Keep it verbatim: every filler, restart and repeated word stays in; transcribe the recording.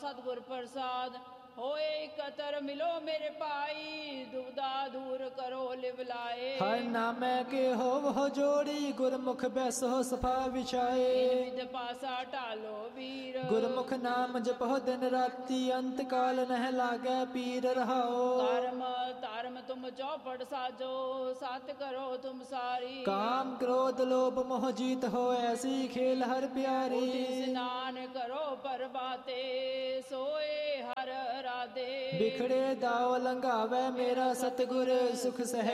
सतगुर प्रसाद होए कतर मिलो मेरे पाई, दुविधा दूर करो लिव लाए। हर नामै के हो वो जोड़ी, गुरमुख बैसो सफा विछाए। विद पासा टालो वीर, गुरमुख नाम जपो दिन राती, अंत काल नह लागे पीर रहाओ। कर्म धर्म तुम चौपट साजो, सत करो तुम सारी। काम क्रोध लोभ मोह जीत हो, ऐसी खेल हर प्यारी। स्नान करो परबाते, सोए हर राधे। बिखड़े दाव लंघावे, मेरा सतगुर सुख सह